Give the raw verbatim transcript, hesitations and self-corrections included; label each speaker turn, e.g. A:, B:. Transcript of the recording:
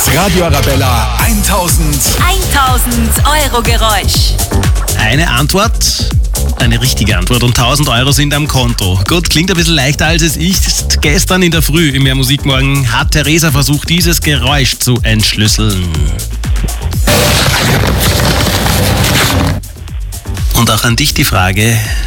A: Radio Arabella eintausend
B: Euro Geräusch.
C: Eine Antwort, eine richtige Antwort und tausend Euro sind am Konto. Gut, klingt ein bisschen leichter als es ist. Gestern in der Früh im Mehr Musikmorgen hat Theresa versucht, dieses Geräusch zu entschlüsseln. Und auch an dich die Frage,